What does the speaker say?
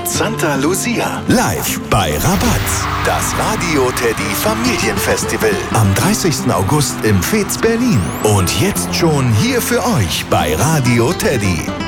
mit Santa Lucia. Live bei Rabatz. Das Radio Teddy Familienfestival. Am 30. August im Fez Berlin. Und jetzt schon hier für euch bei Radio Teddy.